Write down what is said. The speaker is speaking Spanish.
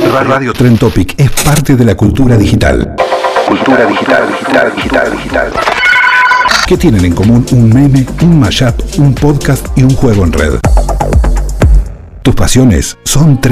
Radio Trend Topic es parte de la cultura digital. Cultura digital. ¿Qué tienen en común un meme, un mashup, un podcast y un juego en red? Tus pasiones son